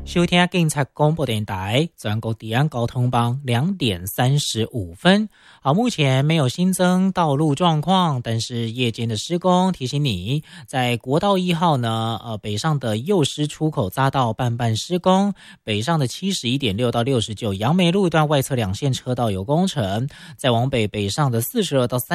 收听警察广播电台全国治安交通帮2:35。好，目前没有新增道路状况，但是夜间的施工提醒你，在国道1号呢，北上的右师出口匝道半施工，北上的71.6到69杨梅路段外侧2线车道有工程，再往北上的42到